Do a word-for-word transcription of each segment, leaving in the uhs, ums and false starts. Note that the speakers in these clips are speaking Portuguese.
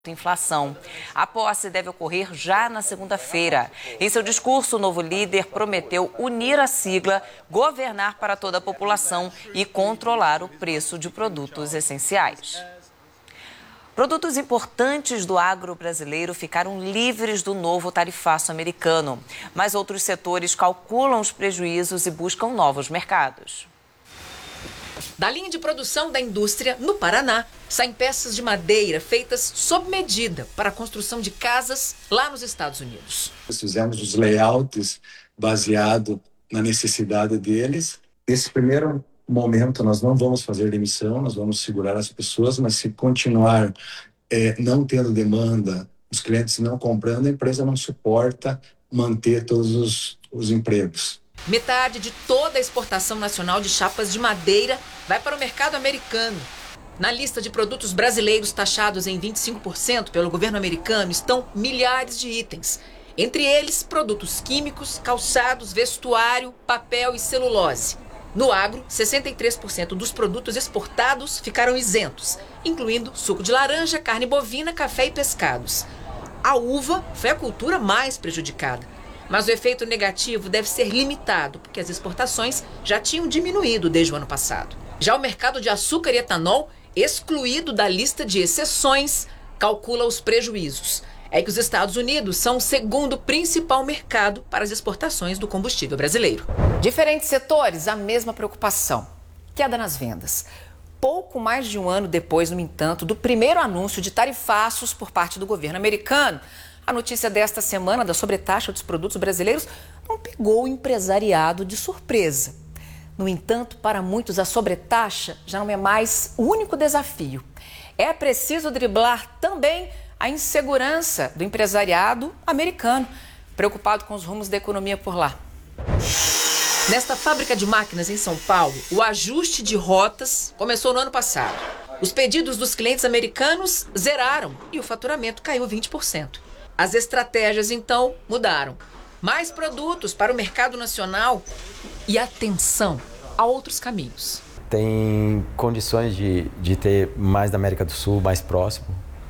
inflação. A posse deve ocorrer já na segunda-feira. Em seu discurso, o novo líder prometeu unir a sigla, governar para toda a população e controlar o preço de produtos essenciais. Produtos importantes do agro brasileiro ficaram livres do novo tarifaço americano, mas outros setores calculam os prejuízos e buscam novos mercados. Da linha de produção da indústria, no Paraná, saem peças de madeira feitas sob medida para a construção de casas lá nos Estados Unidos. Nós fizemos os layouts baseado na necessidade deles. Nesse primeiro momento, nós não vamos fazer demissão, nós vamos segurar as pessoas, mas se continuar é, não tendo demanda, os clientes não comprando, a empresa não suporta manter todos os, os empregos. Metade de toda a exportação nacional de chapas de madeira vai para o mercado americano. Na lista de produtos brasileiros taxados em vinte e cinco por cento pelo governo americano estão milhares de itens. Entre eles, produtos químicos, calçados, vestuário, papel e celulose. No agro, sessenta e três por cento dos produtos exportados ficaram isentos, incluindo suco de laranja, carne bovina, café e pescados. A uva foi a cultura mais prejudicada. Mas o efeito negativo deve ser limitado, porque as exportações já tinham diminuído desde o ano passado. Já o mercado de açúcar e etanol, excluído da lista de exceções, calcula os prejuízos. É que os Estados Unidos são o segundo principal mercado para as exportações do combustível brasileiro. Diferentes setores, a mesma preocupação: queda nas vendas. Pouco mais de um ano depois, no entanto, do primeiro anúncio de tarifaços por parte do governo americano, a notícia desta semana da sobretaxa dos produtos brasileiros não pegou o empresariado de surpresa. No entanto, para muitos, a sobretaxa já não é mais o único desafio. É preciso driblar também a insegurança do empresariado americano, preocupado com os rumos da economia por lá. Nesta fábrica de máquinas em São Paulo, o ajuste de rotas começou no ano passado. Os pedidos dos clientes americanos zeraram e o faturamento caiu vinte por cento. As estratégias, então, mudaram. Mais produtos para o mercado nacional e atenção a outros caminhos. Tem condições de, de ter mais da América do Sul, mais próximo,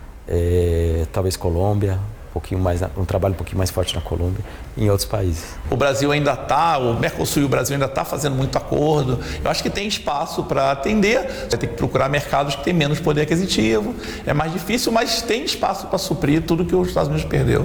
é, talvez Colômbia, um, pouquinho mais, um trabalho um pouquinho mais forte na Colômbia e em outros países. O Brasil ainda está, o Mercosul e o Brasil ainda está fazendo muito acordo. Eu acho que tem espaço para atender. Vai ter que procurar mercados que têm menos poder aquisitivo. É mais difícil, mas tem espaço para suprir tudo que os Estados Unidos perdeu.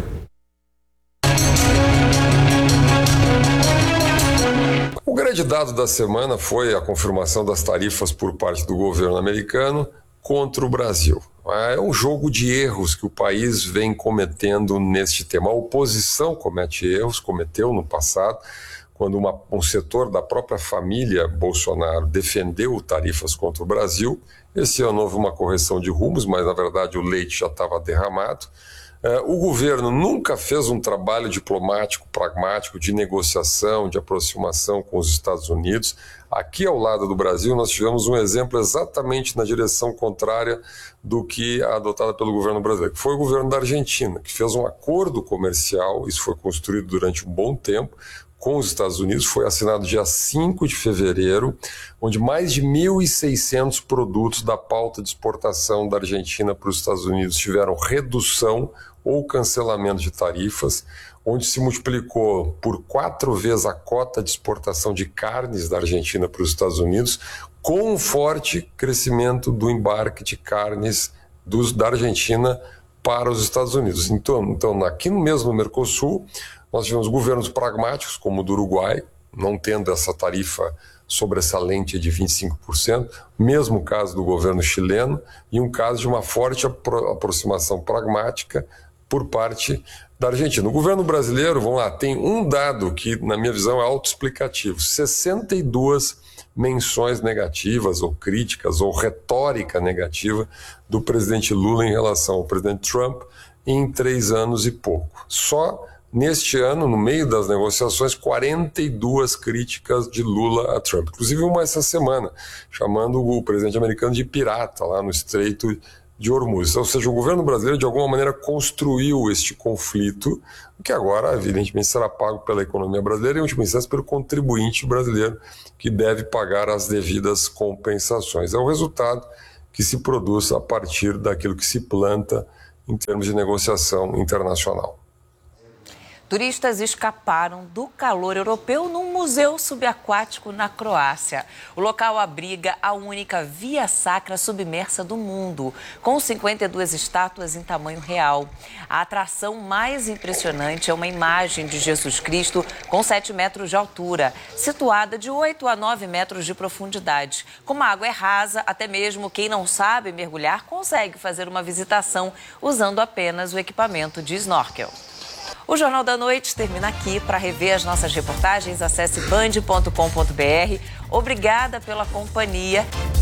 O grande dado da semana foi a confirmação das tarifas por parte do governo americano contra o Brasil. É um jogo de erros que o país vem cometendo neste tema. A oposição comete erros, cometeu no passado, quando uma, um setor da própria família Bolsonaro defendeu tarifas contra o Brasil. Esse ano houve uma correção de rumos, mas na verdade o leite já estava derramado. Uh, o governo nunca fez um trabalho diplomático, pragmático, de negociação, de aproximação com os Estados Unidos. Aqui ao lado do Brasil nós tivemos um exemplo exatamente na direção contrária do que adotado pelo governo brasileiro, que foi o governo da Argentina, que fez um acordo comercial, isso foi construído durante um bom tempo, com os Estados Unidos, foi assinado dia cinco de fevereiro, onde mais de mil e seiscentos produtos da pauta de exportação da Argentina para os Estados Unidos tiveram redução ou cancelamento de tarifas, onde se multiplicou por quatro vezes a cota de exportação de carnes da Argentina para os Estados Unidos, com um forte crescimento do embarque de carnes dos, da Argentina para os Estados Unidos. Então, então, aqui mesmo no Mercosul, nós tivemos governos pragmáticos, como o do Uruguai, não tendo essa tarifa sobressalente de vinte e cinco por cento, mesmo caso do governo chileno, e um caso de uma forte apro- aproximação pragmática por parte da Argentina. O governo brasileiro, vamos lá, tem um dado que, na minha visão, é autoexplicativo: sessenta e duas menções negativas ou críticas ou retórica negativa do presidente Lula em relação ao presidente Trump em três anos e pouco. Só neste ano, no meio das negociações, quarenta e duas críticas de Lula a Trump. Inclusive uma essa semana, chamando o presidente americano de pirata lá no Estreito de Hormuz. Ou seja, o governo brasileiro, de alguma maneira, construiu este conflito, que agora, evidentemente, será pago pela economia brasileira e, em última instância, pelo contribuinte brasileiro, que deve pagar as devidas compensações. É o resultado que se produz a partir daquilo que se planta em termos de negociação internacional. Turistas escaparam do calor europeu num museu subaquático na Croácia. O local abriga a única via sacra submersa do mundo, com cinquenta e duas estátuas em tamanho real. A atração mais impressionante é uma imagem de Jesus Cristo com sete metros de altura, situada de oito a nove metros de profundidade. Como a água é rasa, até mesmo quem não sabe mergulhar consegue fazer uma visitação usando apenas o equipamento de snorkel. O Jornal da Noite termina aqui. Para rever as nossas reportagens, acesse band ponto com ponto br. Obrigada pela companhia